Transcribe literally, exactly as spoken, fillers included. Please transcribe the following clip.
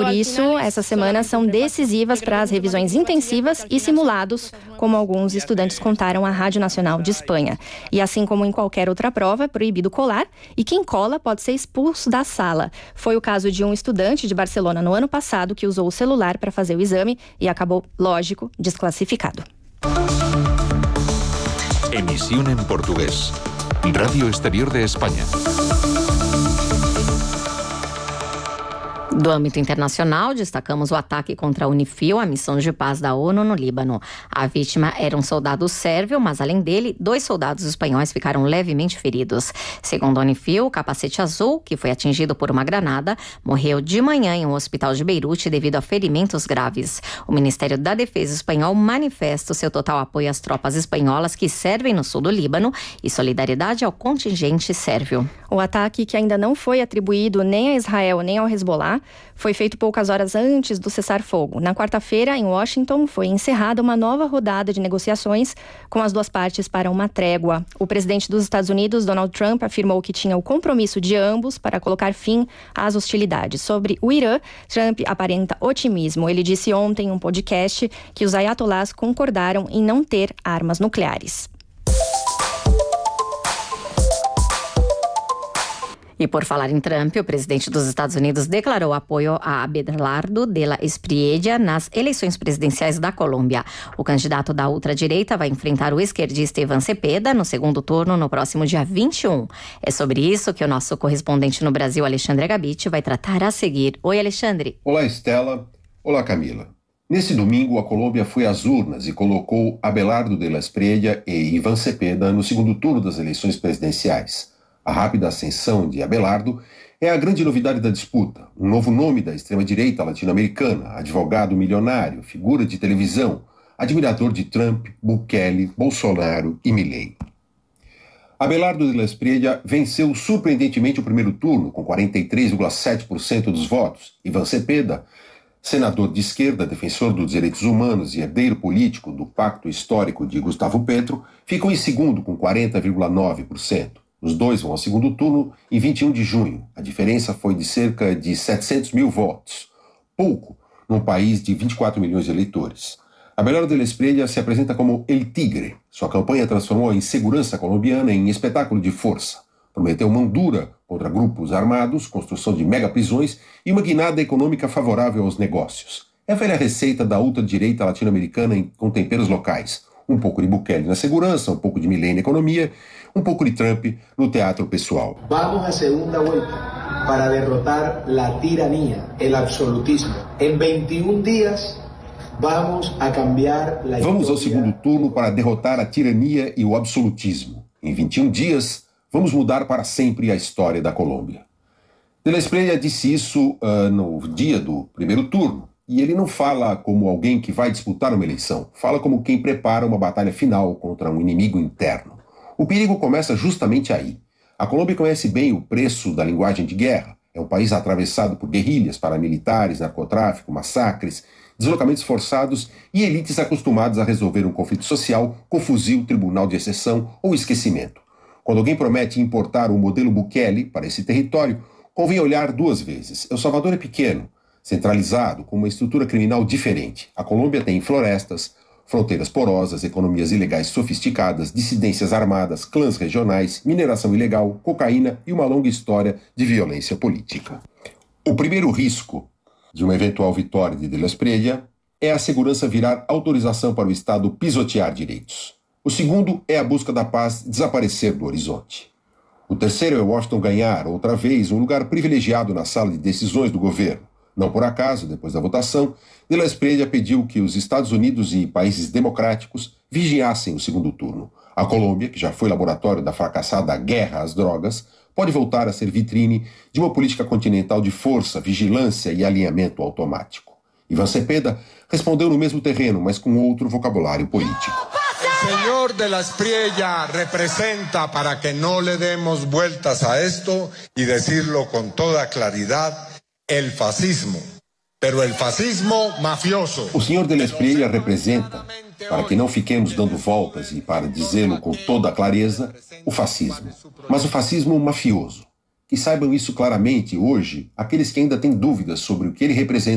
Por isso, essas semanas são decisivas para as revisões intensivas e simulados, como alguns estudantes contaram à Rádio Nacional de Espanha. E assim como em qualquer outra prova, é proibido colar e quem cola pode ser expulso da sala. Foi o caso de um estudante de Barcelona no ano passado que usou o celular para fazer o exame e acabou, lógico, desclassificado. Emisión en portugués. Radio Exterior de España. Do âmbito internacional, destacamos o ataque contra a Unifil, a missão de paz da ONU no Líbano. A vítima era um soldado sérvio, mas além dele, dois soldados espanhóis ficaram levemente feridos. Segundo a Unifil, o capacete azul, que foi atingido por uma granada, morreu de manhã em um hospital de Beirute devido a ferimentos graves. O Ministério da Defesa espanhol manifesta o seu total apoio às tropas espanholas que servem no sul do Líbano e solidariedade ao contingente sérvio. O ataque, que ainda não foi atribuído nem a Israel nem ao Hezbollah, foi feito poucas horas antes do cessar-fogo. Na quarta-feira, em Washington, foi encerrada uma nova rodada de negociações com as duas partes para uma trégua. O presidente dos Estados Unidos, Donald Trump, afirmou que tinha o compromisso de ambos para colocar fim às hostilidades. Sobre o Irã, Trump aparenta otimismo. Ele disse ontem em um podcast que os ayatollahs concordaram em não ter armas nucleares. E por falar em Trump, o presidente dos Estados Unidos declarou apoio a Abelardo de la Espriella nas eleições presidenciais da Colômbia. O candidato da ultradireita vai enfrentar o esquerdista Iván Cepeda no segundo turno no próximo dia vinte e um. É sobre isso que o nosso correspondente no Brasil, Alexandre Agabiti, vai tratar a seguir. Oi, Alexandre. Olá, Estela. Olá, Camila. Nesse domingo, a Colômbia foi às urnas e colocou Abelardo de la Espriella e Iván Cepeda no segundo turno das eleições presidenciais. A rápida ascensão de Abelardo é a grande novidade da disputa, um novo nome da extrema-direita latino-americana, advogado milionário, figura de televisão, admirador de Trump, Bukele, Bolsonaro e Milei. Abelardo de la Espriella venceu surpreendentemente o primeiro turno, com quarenta e três vírgula sete por cento dos votos. Iván Cepeda, senador de esquerda, defensor dos direitos humanos e herdeiro político do pacto histórico de Gustavo Petro, ficou em segundo, com quarenta vírgula nove por cento. Os dois vão ao segundo turno em vinte e um de junho. A diferença foi de cerca de setecentos mil votos. Pouco num país de vinte e quatro milhões de eleitores. Abelardo de la Espriella se apresenta como El Tigre. Sua campanha transformou a insegurança colombiana em espetáculo de força. Prometeu mão dura contra grupos armados, construção de megaprisões e uma guinada econômica favorável aos negócios. É a velha receita da ultradireita latino-americana com temperos locais. Um pouco de Bukele na segurança, um pouco de Milei na economia, um pouco de Trump no teatro pessoal. Vamos à segunda volta para derrotar a tirania, o absolutismo. Em vinte e um dias, vamos a cambiar a Vamos ao segundo turno para derrotar a tirania e o absolutismo. Em vinte e um dias, vamos mudar para sempre a história da Colômbia. De la Espriella disse isso uh, no dia do primeiro turno. E ele não fala como alguém que vai disputar uma eleição, fala como quem prepara uma batalha final contra um inimigo interno. O perigo começa justamente aí. A Colômbia conhece bem o preço da linguagem de guerra. É um país atravessado por guerrilhas, paramilitares, narcotráfico, massacres, deslocamentos forçados e elites acostumadas a resolver um conflito social com fuzil, tribunal de exceção ou esquecimento. Quando alguém promete importar o modelo Bukele para esse território, convém olhar duas vezes. El Salvador é pequeno, centralizado, com uma estrutura criminal diferente. A Colômbia tem florestas, fronteiras porosas, economias ilegais sofisticadas, dissidências armadas, clãs regionais, mineração ilegal, cocaína e uma longa história de violência política. O primeiro risco de uma eventual vitória de De la Espriella é a segurança virar autorização para o Estado pisotear direitos. O segundo é a busca da paz desaparecer do horizonte. O terceiro é Washington ganhar, outra vez, um lugar privilegiado na sala de decisões do governo. Não por acaso, depois da votação, De la Espriella pediu que os Estados Unidos e países democráticos vigiassem o segundo turno. A Colômbia, que já foi laboratório da fracassada guerra às drogas, pode voltar a ser vitrine de uma política continental de força, vigilância e alinhamento automático. Iván Cepeda respondeu no mesmo terreno, mas com outro vocabulário político. El señor de la Espriella representa, para que no le demos vueltas a esto y decirlo con toda claridad, el fascismo, pero el fascismo mafioso. O senhor de la Espriella representa, para que não fiquemos dando voltas e para dizê-lo com toda clareza, o fascismo. Mas o fascismo mafioso. Que saibam isso claramente hoje aqueles que ainda têm dúvidas sobre o que ele representa